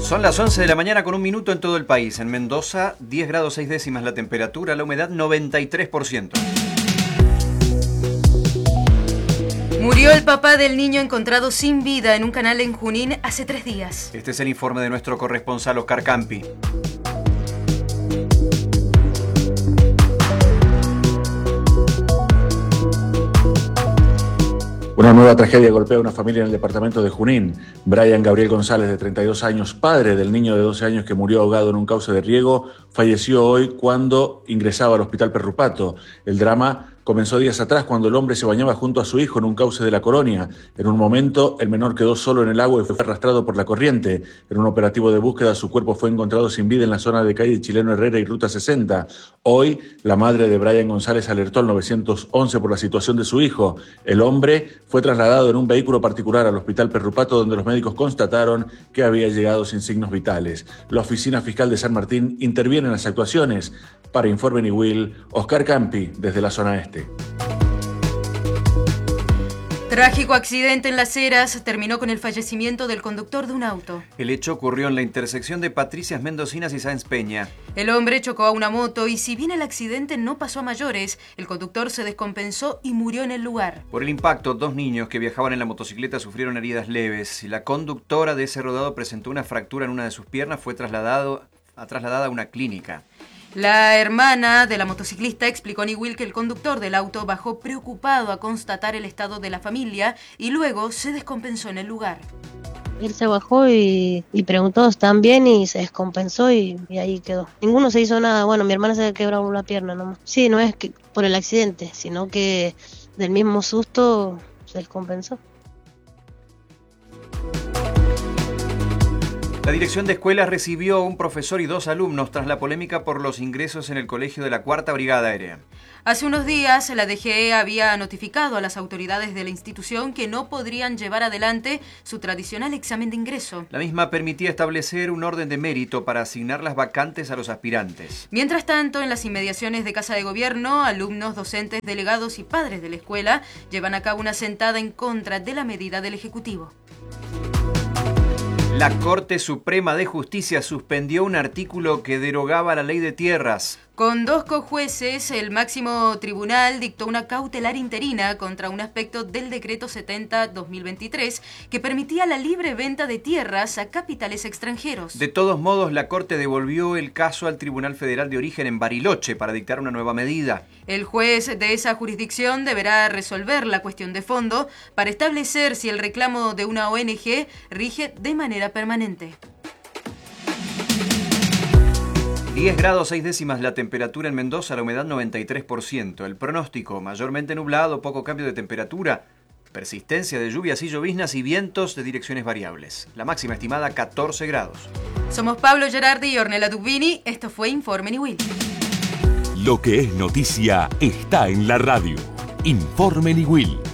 Son las 11 de la mañana con 1 minuto en todo el país. En Mendoza, 10 grados 6 décimas la temperatura, la humedad 93%. Murió el papá del niño encontrado sin vida en un canal en Junín hace 3 días. Este es el informe de nuestro corresponsal Oscar Campi. Una nueva tragedia golpea a una familia en el departamento de Junín. Brian Gabriel González, de 32 años, padre del niño de 12 años que murió ahogado en un cauce de riego, falleció hoy cuando ingresaba al hospital Perrupato. El drama comenzó días atrás cuando el hombre se bañaba junto a su hijo en un cauce de la colonia. En un momento, el menor quedó solo en el agua y fue arrastrado por la corriente. En un operativo de búsqueda, su cuerpo fue encontrado sin vida en la zona de calle Chileno Herrera y Ruta 60. Hoy, la madre de Brian González alertó al 911 por la situación de su hijo. El hombre fue trasladado en un vehículo particular al hospital Perrupato, donde los médicos constataron que había llegado sin signos vitales. La Oficina Fiscal de San Martín interviene en las actuaciones. Para Informe Niwil, Oscar Campi, desde la zona este. Trágico accidente en Las Heras terminó con el fallecimiento del conductor de un auto. El hecho ocurrió en la intersección de Patricias Mendocinas y Sáenz Peña. El hombre chocó a una moto y si bien el accidente no pasó a mayores, el conductor se descompensó y murió en el lugar. Por el impacto, 2 niños que viajaban en la motocicleta sufrieron heridas leves y la conductora de ese rodado presentó una fractura en una de sus piernas, fue trasladada a una clínica. La hermana de la motociclista explicó a Niwil que el conductor del auto bajó preocupado a constatar el estado de la familia y luego se descompensó en el lugar. Él se bajó y preguntó, ¿están bien? Y se descompensó y ahí quedó. Ninguno se hizo nada. Bueno, mi hermana se quebró la pierna nomás. Sí, no es que por el accidente, sino que del mismo susto se descompensó. La dirección de escuelas recibió a un profesor y 2 alumnos tras la polémica por los ingresos en el colegio de la 4ª Brigada Aérea. Hace unos días, la DGE había notificado a las autoridades de la institución que no podrían llevar adelante su tradicional examen de ingreso. La misma permitía establecer un orden de mérito para asignar las vacantes a los aspirantes. Mientras tanto, en las inmediaciones de Casa de Gobierno, alumnos, docentes, delegados y padres de la escuela llevan a cabo una sentada en contra de la medida del Ejecutivo. La Corte Suprema de Justicia suspendió un artículo que derogaba la ley de tierras. Con 2 cojueces, el máximo tribunal dictó una cautelar interina contra un aspecto del decreto 70/2023 que permitía la libre venta de tierras a capitales extranjeros. De todos modos, la Corte devolvió el caso al Tribunal Federal de Origen en Bariloche para dictar una nueva medida. El juez de esa jurisdicción deberá resolver la cuestión de fondo para establecer si el reclamo de una ONG rige de manera permanente. 10 grados 6 décimas la temperatura en Mendoza, la humedad 93%. El pronóstico, mayormente nublado, poco cambio de temperatura, persistencia de lluvias y lloviznas y vientos de direcciones variables. La máxima estimada 14 grados. Somos Pablo Gerardi y Ornella Dubini. Esto fue Informe Niwil. Lo que es noticia está en la radio. Informe Niwil.